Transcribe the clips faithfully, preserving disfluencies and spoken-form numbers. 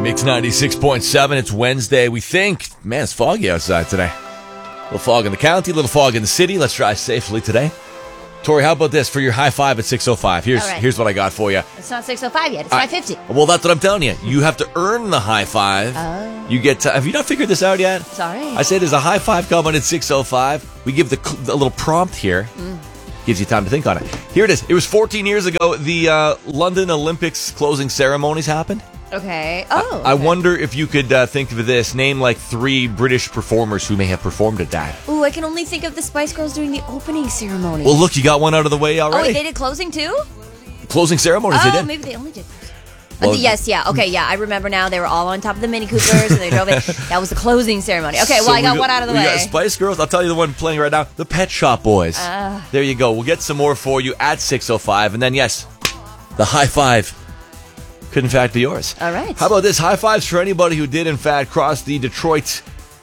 Mix ninety-six point seven. It's Wednesday. We think, man, it's foggy outside today. A little fog in the county, a little fog in the city. Let's drive safely today. Tori, how about this for your high five at six oh five? Here's right. here's what I got for you. It's not six oh five yet. It's five fifty. Well, that's what I'm telling you. You have to earn the high five. Oh. You get to, have you not figured this out yet? Sorry. I say there's a high five coming at six oh five. We give the, the little prompt here. Mm. Gives you time to think on it. Here it is. It was fourteen years ago. The uh, London Olympics closing ceremonies happened. Okay. Oh. I, I okay. wonder if you could uh, think of this. Name like three British performers who may have performed at that. Ooh, I can only think of the Spice Girls doing the opening ceremony. Well, look, you got one out of the way Oh, already. wait, they did closing too? Closing ceremonies, Oh, they did. maybe they only did. Well, Uh, yes, yeah, okay, yeah. I remember now. They were all on top of the Mini Coopers, and they drove it. That was the closing ceremony. Okay, well, So I got we one out of the we way. got Spice Girls. I'll tell you the one playing right now. The Pet Shop Boys. Uh, there you go. We'll get some more for you at six oh five. And then, yes, the high five could, in fact, be yours. All right. How about this? High fives for anybody who did, in fact, cross the Detroit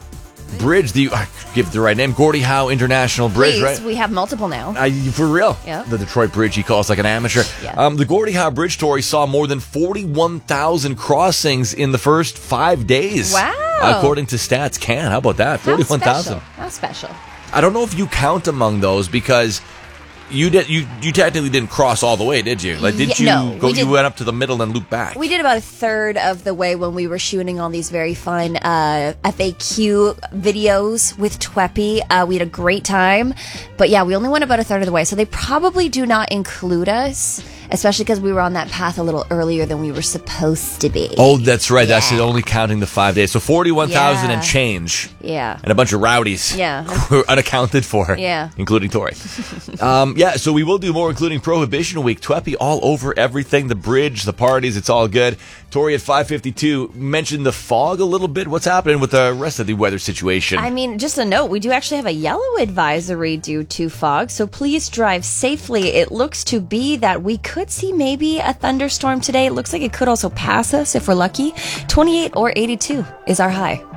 Bridge. The I give it the right name. Gordie Howe International Bridge, Please, right? we have multiple now. I, for real. Yeah. The Detroit Bridge, he calls like an amateur. Yeah. Um, the Gordie Howe Bridge Story saw more than forty-one thousand crossings in the first five days. Wow. According to Stats Can. How about that? How forty-one thousand. special. How special. I don't know if you count among those because you did you you technically didn't cross all the way, did you? Like, did Yeah, you no, go? we did- You went up to the middle and looped back. We did about a third of the way when we were shooting all these very fun uh, F A Q videos with Tweppy. Uh, we had a great time. But yeah, we only went about a third of the way. So they probably do not include us, especially because we were on that path a little earlier than we were supposed to be. Oh, that's right. That's Yeah. it, only counting the five days. So forty-one thousand Yeah. and change. Yeah. And a bunch of rowdies. Yeah. Were unaccounted for. Yeah. Including Tori. um, yeah, so we will do more, including Prohibition Week. Tweppy all over everything. The bridge, the parties, it's all good. Tori at five fifty-two mentioned the fog a little bit. What's happening with the rest of the weather situation? I mean, just a note, we do actually have a yellow advisory due to fog, so please drive safely. It looks to be that we could see maybe a thunderstorm today. It looks like it could also pass us if we're lucky. twenty-eight or eighty-two is our high.